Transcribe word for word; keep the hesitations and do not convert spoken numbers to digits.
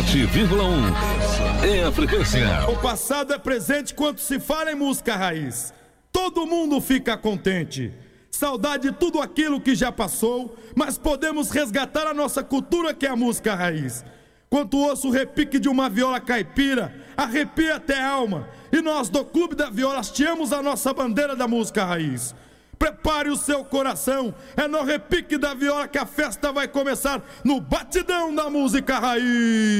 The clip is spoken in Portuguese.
sete vírgula um. É a frequência. O passado é presente quando se fala em música raiz. Todo mundo fica contente. Saudade de tudo aquilo que já passou, mas podemos resgatar a nossa cultura, que é a música raiz. Quando ouço o repique de uma viola caipira, arrepia até a alma. E nós do Clube da Viola hasteamos a nossa bandeira da música raiz. Prepare o seu coração, é no repique da viola que a festa vai começar, no batidão da música raiz.